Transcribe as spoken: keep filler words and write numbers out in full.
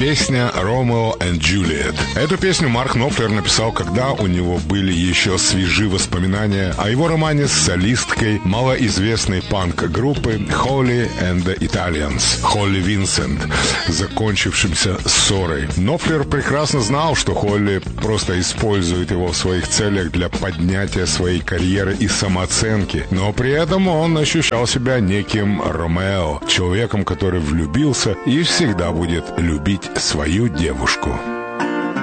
Песня «Romeo and Juliet». Эту песню Марк Knopfler написал, когда у него были еще свежи воспоминания о его романе с солисткой малоизвестной панк-группы Holly and the Italians, Холли Винсент, закончившимся ссорой. Knopfler прекрасно знал, что Холли просто использует его в своих целях для поднятия своей карьеры и самооценки, но при этом он ощущал себя неким Ромео, человеком, который влюбился и всегда будет любить свою девушку.